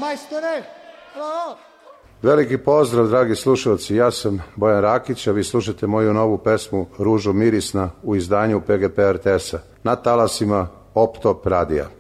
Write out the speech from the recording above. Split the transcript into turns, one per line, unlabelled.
majstore! Bravo!
Veliki pozdrav, dragi slušalci, ja sam Bojan Rakić, a vi slušate moju novu pesmu Ružo mirisna u izdanju PGP RTS-a na talasima Optop radija.